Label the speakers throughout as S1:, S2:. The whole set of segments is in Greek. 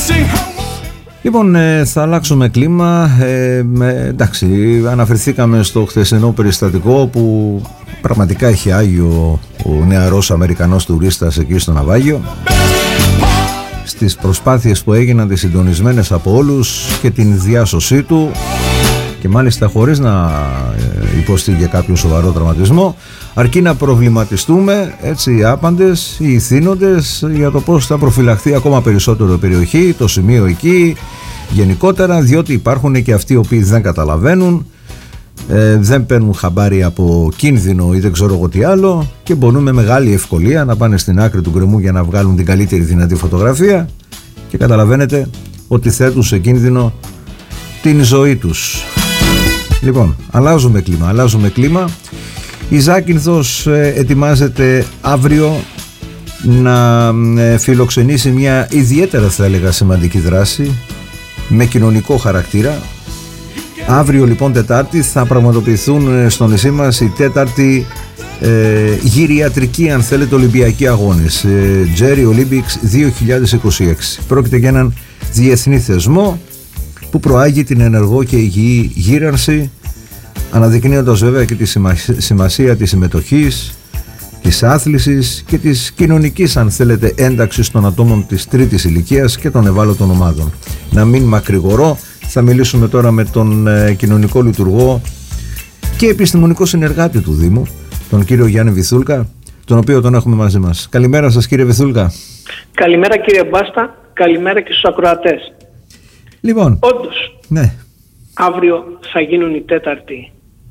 S1: Λοιπόν, θα αλλάξουμε κλίμα. Εντάξει, αναφερθήκαμε στο χθεσινό περιστατικό που πραγματικά έχει άγιο ο νεαρός Αμερικανός τουρίστας εκεί στο ναυάγιο. Στις προσπάθειες που έγιναν, τις συντονισμένες από όλους, και την διάσωσή του, και μάλιστα χωρίς να υποστεί για κάποιο σοβαρό τραυματισμό, αρκεί να προβληματιστούμε έτσι οι άπαντες, οι ηθήνοντες, για το πώς θα προφυλαχθεί ακόμα περισσότερο η περιοχή, το σημείο εκεί γενικότερα, διότι υπάρχουν και αυτοί οι οποίοι δεν καταλαβαίνουν, δεν παίρνουν χαμπάρι από κίνδυνο ή δεν ξέρω εγώ τι άλλο, και μπορούν με μεγάλη ευκολία να πάνε στην άκρη του γκρεμού για να βγάλουν την καλύτερη δυνατή φωτογραφία, και καταλαβαίνετε ότι θέτουν σε κίνδυνο την ζωή τους. Λοιπόν, αλλάζουμε κλίμα. Η Ζάκυνθος ετοιμάζεται αύριο να φιλοξενήσει μια ιδιαίτερα, θα έλεγα, σημαντική δράση με κοινωνικό χαρακτήρα. Αύριο λοιπόν Τετάρτη θα πραγματοποιηθούν στο νησί μας οι τέταρτη γυριατρικοί, αν θέλετε, Ολυμπιακοί Αγώνες, Jerry Olympics 2026. Πρόκειται για έναν διεθνή θεσμό που προάγει την ενεργό και υγιή γύρανση, αναδεικνύοντας βέβαια και τη σημασία της συμμετοχής, της άθλησης και της κοινωνικής, αν θέλετε, ένταξης των ατόμων της τρίτης ηλικίας και των ευάλωτων ομάδων. Να μην μακρηγορώ, θα μιλήσουμε τώρα με τον κοινωνικό λειτουργό και επιστημονικό συνεργάτη του Δήμου, τον κύριο Γιάννη Βυθούλκα, τον οποίο τον έχουμε μαζί μας. Καλημέρα σας, κύριε Βυθούλκα.
S2: Καλημέρα, κύριε Μπάστα, καλημέρα και στους ακροατές.
S1: Λοιπόν,
S2: όντως,
S1: ναι,
S2: αύριο θα γίνουν οι τέταρτοι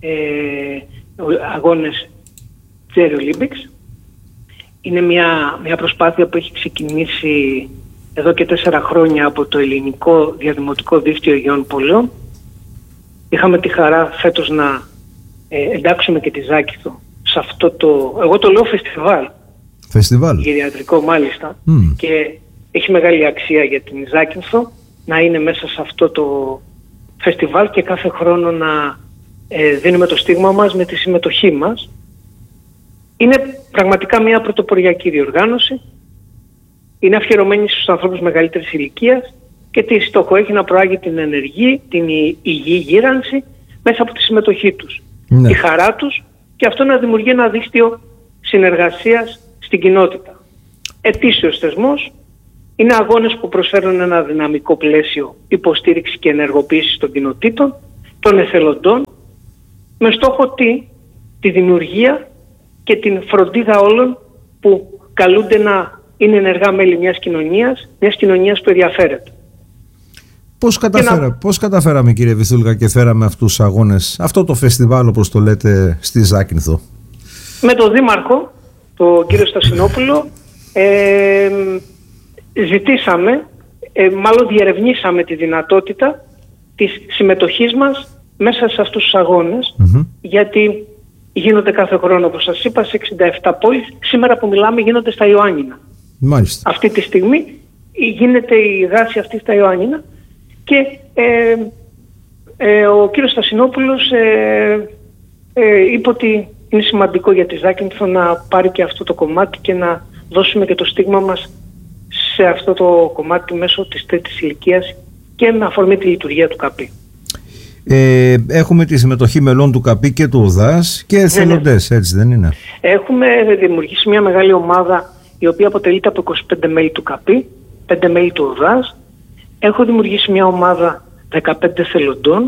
S2: αγώνες Jerry Olympics. Είναι μια προσπάθεια που έχει ξεκινήσει εδώ και 4 χρόνια από το Ελληνικό Διαδημοτικό Δίκτυο Υγειών Πόλεων. Είχαμε τη χαρά φέτος να εντάξουμε και τη Ζάκυνθο σε αυτό το, εγώ το λέω φεστιβάλ, γυριατρικό μάλιστα, και έχει μεγάλη αξία για την Ζάκυνθο να είναι μέσα σε αυτό το φεστιβάλ και κάθε χρόνο να δίνουμε το στίγμα μας με τη συμμετοχή μας. Είναι πραγματικά μια πρωτοποριακή διοργάνωση. Είναι αφιερωμένη στους ανθρώπους μεγαλύτερης ηλικίας και τι στόχο έχει? Να προάγει την ενεργή, την υγιή γύρανση μέσα από τη συμμετοχή τους,
S1: ναι,
S2: τη χαρά τους, και αυτό να δημιουργεί ένα δίκτυο συνεργασίας στην κοινότητα. Ετήσιος θεσμός. Είναι αγώνες που προσφέρουν ένα δυναμικό πλαίσιο υποστήριξη και ενεργοποίηση των κοινοτήτων, των εθελοντών, με στόχο τη δημιουργία και την φροντίδα όλων που καλούνται να είναι ενεργά μέλη μιας κοινωνίας που ενδιαφέρεται.
S1: Πώς καταφέραμε, κύριε Βυθούλκα, και φέραμε αυτούς τους αγώνες, αυτό το φεστιβάλ όπως το λέτε, στη Ζάκυνθο?
S2: Με τον Δήμαρχο, τον κύριο Στασινόπουλο, ζητήσαμε, μάλλον διερευνήσαμε τη δυνατότητα της συμμετοχής μας μέσα σε αυτούς τους αγώνες, γιατί γίνονται κάθε χρόνο, όπως σας είπα, σε 67 πόλεις. Σήμερα που μιλάμε γίνονται στα Ιωάννινα.
S1: Μάλιστα.
S2: Αυτή τη στιγμή γίνεται η δράση αυτή στα Ιωάννινα και ο κύριος Στασινόπουλος είπε ότι είναι σημαντικό για τη Ζάκυνθο να πάρει και αυτό το κομμάτι και να δώσουμε και το στίγμα μας σε αυτό το κομμάτι μέσω της τρίτης ηλικίας και με αφορμή τη λειτουργία του ΚΑΠΗ.
S1: Έχουμε τη συμμετοχή μελών του ΚΑΠΗ και του ΟΔΑΣ και εθελοντές, έτσι δεν είναι?
S2: Έχουμε δημιουργήσει μια μεγάλη ομάδα η οποία αποτελείται από 25 μέλη του ΚΑΠΗ, 5 μέλη του ΟΔΑΣ. Έχω δημιουργήσει μια ομάδα 15 εθελοντών,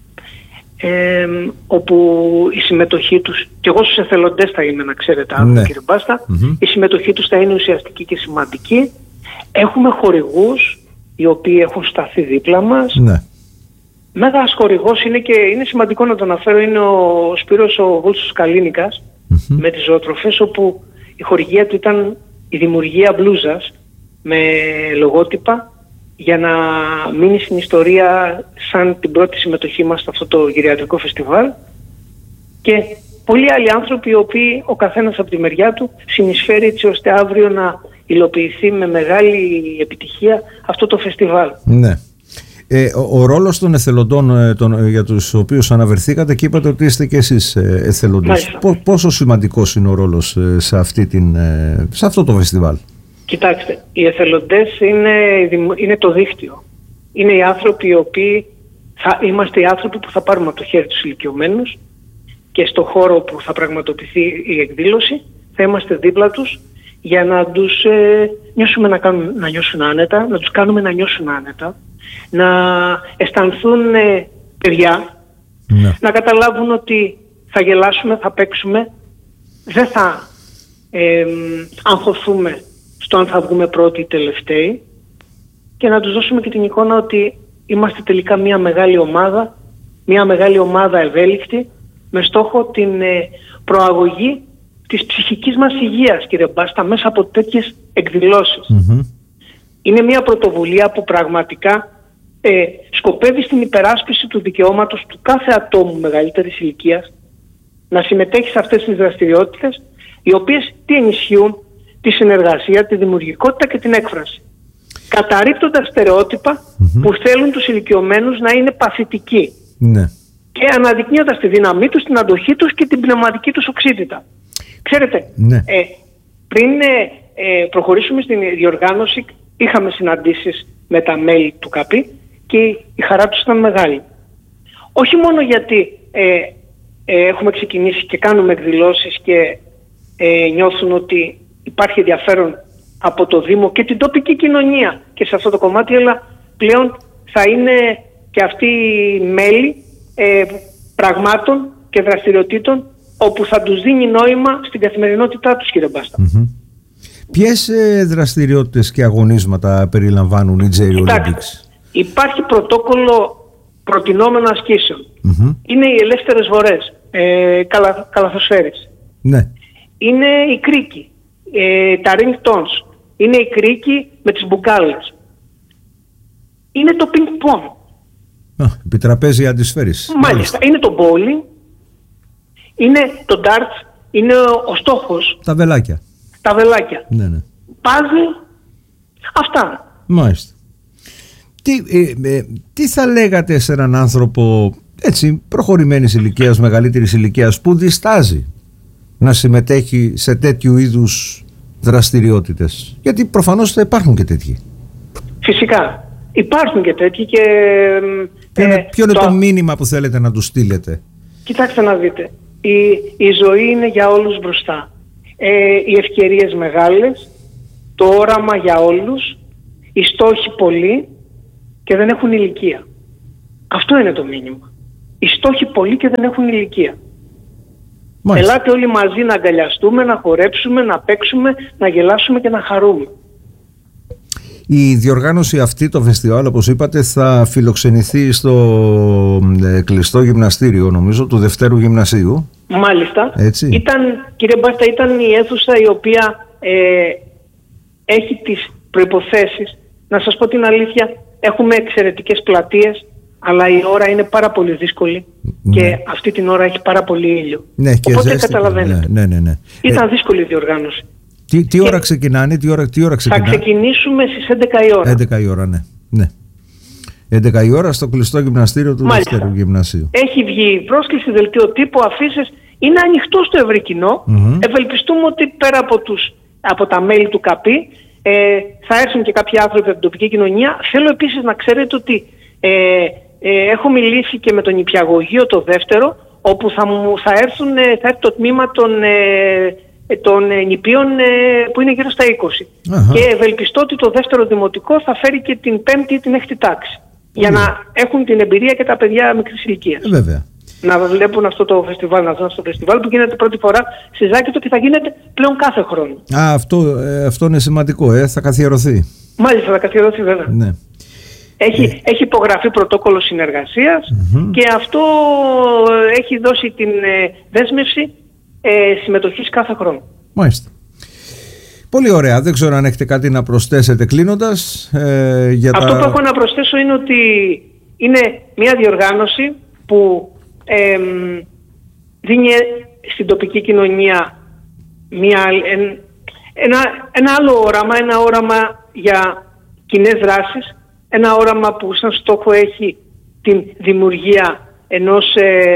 S2: όπου η συμμετοχή τους, και εγώ στους εθελοντές θα είμαι, να ξέρετε, αύριο, κύριε Μπάστα, η συμμετοχή τους θα είναι ουσιαστική και σημαντική. Έχουμε χορηγούς οι οποίοι έχουν σταθεί δίπλα μας.
S1: Ναι.
S2: Μέγας χορηγός είναι, και είναι σημαντικό να τον αναφέρω, είναι ο Σπύρος ο Βούλτσος Καλίνικας με τις ζωοτροφές, όπου η χορηγία του ήταν η δημιουργία μπλούζας με λογότυπα για να μείνει στην ιστορία σαν την πρώτη συμμετοχή μας σε αυτό το γυριατρικό φεστιβάλ, και πολλοί άλλοι άνθρωποι οι οποίοι ο καθένας από τη μεριά του συνεισφέρει έτσι ώστε αύριο να υλοποιηθεί με μεγάλη επιτυχία αυτό το φεστιβάλ.
S1: Ναι. Ο ρόλος των εθελοντών για τους οποίους αναβερθήκατε, και είπατε ότι είστε και εσείς εθελοντές, πόσο σημαντικός είναι ο ρόλος σε αυτό το φεστιβάλ?
S2: Κοιτάξτε, οι εθελοντές είναι το δίκτυο. Είναι οι άνθρωποι οι οποίοι είμαστε οι άνθρωποι που θα πάρουμε από το χέρι τους ηλικιωμένους και στο χώρο που θα πραγματοποιηθεί η εκδήλωση θα είμαστε δίπλα τους για να τους νιώσουμε να νιώσουν άνετα, να τους κάνουμε να νιώσουν άνετα, να αισθανθούν παιδιά, να καταλάβουν ότι θα γελάσουμε, θα παίξουμε, δεν θα αγχωθούμε στο αν θα βγούμε πρώτοι ή τελευταίοι και να τους δώσουμε και την εικόνα ότι είμαστε τελικά μια μεγάλη ομάδα ευέλικτη με στόχο την προαγωγή της ψυχικής μας υγείας, κύριε Μπάστα, μέσα από τέτοιες εκδηλώσεις. Είναι μια πρωτοβουλία που πραγματικά σκοπεύει στην υπεράσπιση του δικαιώματος του κάθε ατόμου μεγαλύτερης ηλικίας να συμμετέχει σε αυτές τις δραστηριότητες, οι οποίες τι ενισχύουν? Τη συνεργασία, τη δημιουργικότητα και την έκφραση. Καταρρίπτοντας στερεότυπα που θέλουν τους ηλικιωμένους να είναι παθητικοί. Και αναδεικνύοντας τη δύναμή τους, την αντοχή τους και την πνευματική τους οξύτητα. Ξέρετε, πριν προχωρήσουμε στην διοργάνωση, είχαμε συναντήσεις με τα μέλη του ΚΑΠΗ και η χαρά τους ήταν μεγάλη. Όχι μόνο γιατί έχουμε ξεκινήσει και κάνουμε εκδηλώσεις και νιώθουν ότι υπάρχει ενδιαφέρον από το Δήμο και την τοπική κοινωνία και σε αυτό το κομμάτι, αλλά πλέον θα είναι και αυτοί οι μέλη πραγμάτων και δραστηριοτήτων όπου θα τους δίνει νόημα στην καθημερινότητά τους, κύριε Μπάστα.
S1: Ποιες δραστηριότητες και αγωνίσματα περιλαμβάνουν οι J Olympics?
S2: Υπάρχει πρωτόκολλο προτινόμενων ασκήσεων. Είναι οι ελεύθερες βορές, καλαθοσφαίρις. Είναι η κρίκη, τα ring tones. Είναι η κρίκη με τις μπουκάλες. Είναι το ping pong.
S1: Επιτραπέζια αντισφαίρις.
S2: Μάλιστα. Είναι το bowling. Είναι το darts. Είναι ο στόχος.
S1: Τα βελάκια.
S2: Πάζλ. Αυτά.
S1: Μάλιστα. Τι θα λέγατε σε έναν άνθρωπο έτσι προχωρημένης ηλικίας, μεγαλύτερης ηλικίας, που διστάζει να συμμετέχει σε τέτοιου είδους δραστηριότητες? Γιατί προφανώς θα υπάρχουν και τέτοιοι.
S2: Φυσικά. Υπάρχουν και τέτοιοι και...
S1: Ποιο είναι το μήνυμα που θέλετε να τους στείλετε?
S2: Κοιτάξτε να δείτε. Η ζωή είναι για όλους μπροστά. Οι ευκαιρίες μεγάλες, το όραμα για όλους, οι στόχοι πολλοί και δεν έχουν ηλικία. Αυτό είναι το μήνυμα. Οι στόχοι πολλοί και δεν έχουν ηλικία. Μάλιστα. Ελάτε όλοι μαζί να αγκαλιαστούμε, να χορέψουμε, να παίξουμε, να γελάσουμε και να χαρούμε.
S1: Η διοργάνωση αυτή, το φεστιβάλ, όπως είπατε, θα φιλοξενηθεί στο κλειστό γυμναστήριο, νομίζω, του Δευτέρου Γυμνασίου.
S2: Μάλιστα.
S1: Έτσι.
S2: Κύριε Μπάστα, ήταν η αίθουσα η οποία έχει τις προϋποθέσεις. Να σας πω την αλήθεια, έχουμε εξαιρετικές πλατείες, αλλά η ώρα είναι πάρα πολύ δύσκολη και αυτή την ώρα έχει πάρα πολύ ήλιο. Οπότε καταλαβαίνετε. Ήταν δύσκολη η διοργάνωση.
S1: Τι ώρα ξεκινάνε, τι ώρα ξεκινάνε?
S2: Θα ξεκινήσουμε στις 11 η ώρα.
S1: 11 η ώρα, ναι. 11 η ώρα στο κλειστό γυμναστήριο του Δευτέρου Γυμνασίου.
S2: Έχει βγει πρόσκληση, δελτίο τύπου, αφήσεις. Είναι ανοιχτό στο ευρύ κοινό. Ευελπιστούμε ότι πέρα από τα μέλη του ΚΑΠΗ θα έρθουν και κάποιοι άνθρωποι από την τοπική κοινωνία. Θέλω επίσης να ξέρετε ότι έχω μιλήσει και με τον νηπιαγωγείο το δεύτερο, όπου θα έρθει το τμήμα των νηπίων που είναι γύρω στα 20. Και ευελπιστώ ότι το δεύτερο δημοτικό θα φέρει και την 5η ή την 6η τάξη. Για να έχουν την εμπειρία και τα παιδιά μικρής ηλικίας.
S1: Βέβαια.
S2: Να βλέπουν αυτό το φεστιβάλ, να δουν αυτό το φεστιβάλ που γίνεται πρώτη φορά στη Ζάκητο και θα γίνεται πλέον κάθε χρόνο.
S1: Αυτό είναι σημαντικό, θα καθιερωθεί.
S2: Μάλιστα, θα καθιερωθεί βέβαια.
S1: Ναι.
S2: Έχει υπογραφεί πρωτόκολλο συνεργασίας και αυτό έχει δώσει την δέσμευση συμμετοχής κάθε χρόνο.
S1: Μάλιστα. Πολύ ωραία. Δεν ξέρω αν έχετε κάτι να προσθέσετε κλείνοντας.
S2: Αυτό που έχω να προσθέσω είναι ότι είναι μια διοργάνωση που δίνει στην τοπική κοινωνία ένα άλλο όραμα, ένα όραμα για κοινές δράσεις, ένα όραμα που σαν στόχο έχει την δημιουργία ενός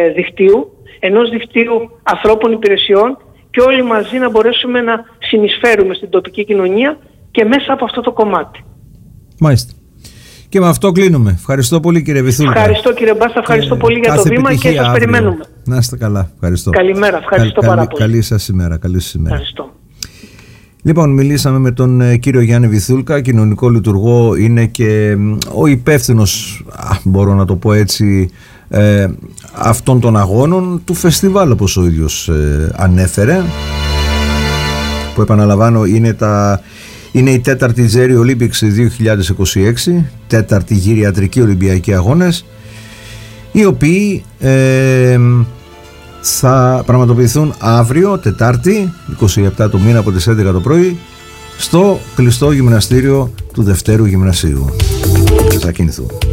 S2: δικτύου ανθρώπων υπηρεσιών και όλοι μαζί να μπορέσουμε να συνεισφέρουμε στην τοπική κοινωνία και μέσα από αυτό το κομμάτι.
S1: Μάλιστα. Και με αυτό κλείνουμε. Ευχαριστώ πολύ, κύριε Βυθούλκα.
S2: Ευχαριστώ, κύριε Μπάστα, ευχαριστώ πολύ για το βήμα και σας περιμένουμε.
S1: Να είστε καλά. Ευχαριστώ.
S2: Καλημέρα, ευχαριστώ πάρα πολύ.
S1: Καλή σας ημέρα. Καλή σας ημέρα.
S2: Ευχαριστώ.
S1: Λοιπόν, μιλήσαμε με τον κύριο Γιάννη Βυθούλκα, κοινωνικό λειτουργό, είναι και ο υπεύθυνος, μπορώ να το πω έτσι, αυτών των αγώνων του φεστιβάλ, όπως ο ίδιος ανέφερε, που επαναλαμβάνω είναι η τέταρτη Zero Olympics 2026, τέταρτη γυριατρική Ολυμπιακοί Αγώνες, οι οποίοι θα πραγματοποιηθούν αύριο, Τετάρτη, 27 του μήνα από τις 11 το πρωί, στο κλειστό γυμναστήριο του Δευτέρου Γυμνασίου. Θα κινηθούν.